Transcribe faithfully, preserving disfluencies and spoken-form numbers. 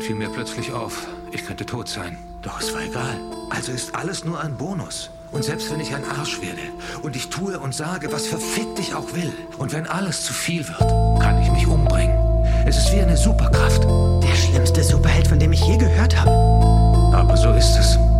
Dann fiel mir plötzlich auf, ich könnte tot sein. Doch es war egal. Also ist alles nur ein Bonus. Und selbst wenn ich ein Arsch werde und ich tue und sage, was verfickt ich auch will, und wenn alles zu viel wird, kann ich mich umbringen. Es ist wie eine Superkraft. Der schlimmste Superheld, von dem ich je gehört habe. Aber so ist es.